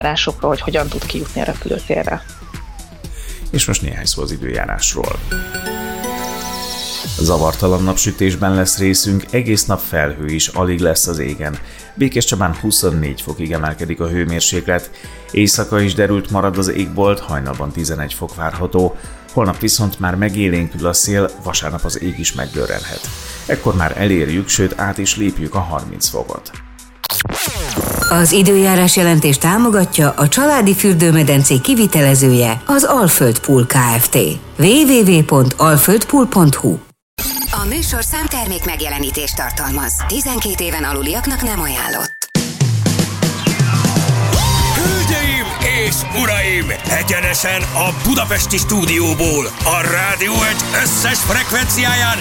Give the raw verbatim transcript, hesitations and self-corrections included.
rásokról, hogy hogyan tud kijutni a repülőtérre. És most néhány szó az időjárásról. Zavartalan napsütésben lesz részünk, egész nap felhő is, alig lesz az égen. Békéscsabán huszonnégy fokig emelkedik a hőmérséklet, éjszaka is derült marad az égbolt, hajnalban tizenegy fok várható, holnap viszont már megélénkül a szél, vasárnap az ég is megdörrenhet. Ekkor már elérjük, sőt át is lépjük a harminc fokot. Az időjárás jelentés támogatja a családi fürdőmedencék kivitelezője, az Alföld Pool Kft. double-u double-u double-u pont alföldpool pont hu. A műsor számtermék megjelenítést tartalmaz. tizenkét éven aluliaknak nem ajánlott. Hölgyeim és uraim! Egyenesen a budapesti stúdióból, a Rádió egy összes frekvenciáján